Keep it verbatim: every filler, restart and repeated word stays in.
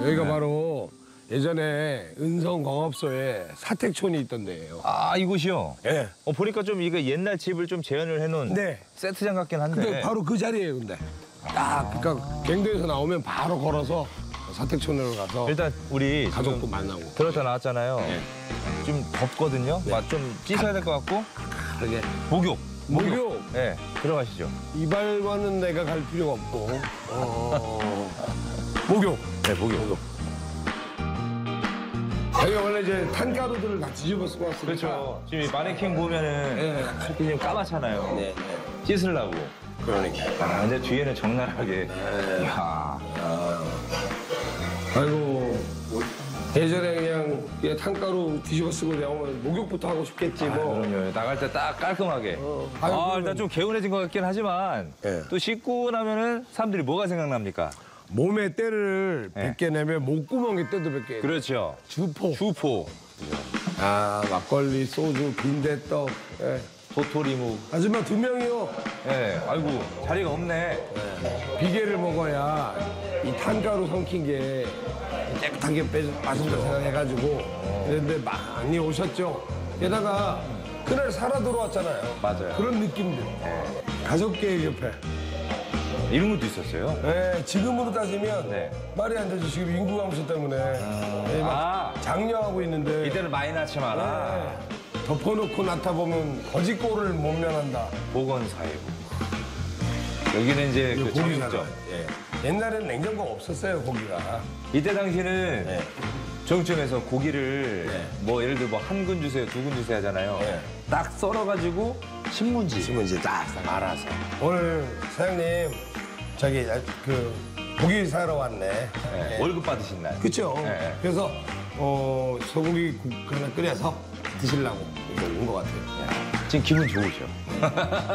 여기가 바로 예전에 은성광업소에 사택촌이 있던 데예요. 아, 이곳이요? 예. 어, 보니까 좀 이거 옛날 집을 좀 재현을 해놓은 네. 세트장 같긴 한데. 근데 바로 그 자리예요, 근데. 딱, 그러니까 갱도에서 나오면 바로 걸어서 사택촌으로 가서 일단 우리 가족도 만나고. 들었다 나왔잖아요. 네. 좀 덥거든요. 네. 막 좀 씻어야 될 것 같고. 그러게. 목욕. 목욕. 네, 들어가시죠. 이발관은 내가 갈 필요가 없고. 어... 목욕. 네, 목욕. 여기 원래 이제 탄가루들을 다 뒤집어 쓰고 왔으니까. 그렇죠. 지금 이 마네킹 보면은 네. 이렇게 좀 까맣잖아요. 네. 씻으려고. 그러니까. 아, 근데 뒤에는 적나라하게. 네. 이야. 아이고. 예전에 그냥, 그냥 탄가루 뒤집어 쓰고 나오면 목욕부터 하고 싶겠지, 아, 뭐. 그럼요. 나갈 때 딱 깔끔하게. 어. 아, 아유, 그러면- 일단 좀 개운해진 것 같긴 하지만 네. 또 씻고 나면은 사람들이 뭐가 생각납니까? 몸에 때를 네. 백 개 내면 목구멍에 때도 백 개. 그렇죠. 주포. 주포, 아, 막걸리, 소주, 빈대떡. 예. 도토리묵. 하지만 두 명이요. 예, 아이고 자리가 없네. 비계를 먹어야 이 탄가루 삼킨 게 깨끗하게 빼, 맛있다 생각해가지고 그런데 많이 오셨죠. 게다가 그날 살아 들어왔잖아요. 맞아요. 그런 느낌들. 가족계의 협회. 이런 것도 있었어요. 네, 지금으로 따지면 네. 말이 안 되죠. 지금 인구 감소 때문에 네, 막 아, 장려하고 있는데 이때는 많이 낳지 마라. 네, 덮어놓고 나타보면 거짓골을 못 면한다. 보건사회부. 여기는 이제 그 고기잖아요. 정육점. 예. 옛날에는 냉장고가 없었어요, 고기가. 이때 당시는 네. 정육점에서 고기를 네. 뭐 예를 들어 뭐 한 근 주세요, 두 근 주세요 하잖아요. 네. 딱 썰어가지고 신문지. 신문지 딱 말아서. 오늘 사장님 저기 그 고기 사러 왔네. 네, 예. 월급 받으신 날. 그렇죠. 네. 그래서 어, 소고기 국 하나 끓여서 드시려고 이거 온 것 같아요. 지금 기분 좋으셔.